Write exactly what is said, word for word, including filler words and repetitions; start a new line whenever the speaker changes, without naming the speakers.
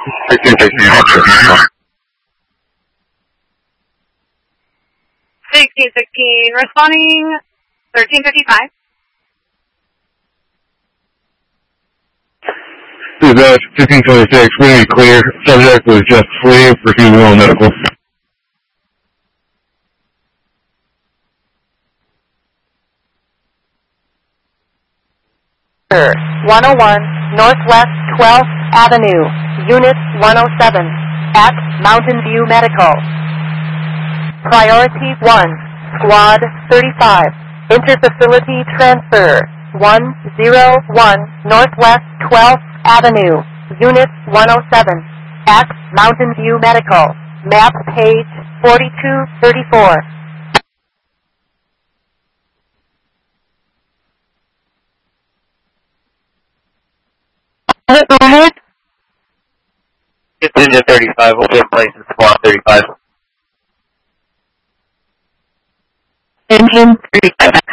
sixteen sixteen, responding thirteen fifty-five.
This is uh, fifteen twenty-six, we're going to be clear. Subject was just asleep, receiving all medical.
one oh one, Northwest twelfth Avenue, Unit one oh seven, at Mountain View Medical. Priority one, Squad thirty-five, Interfacility Transfer, one oh one, Northwest twelfth Avenue, Unit one oh seven, at Mountain View Medical, map page forty-two thirty-four.
It's Engine thirty-five, will be in place in Squad thirty-five.
Engine thirty-five.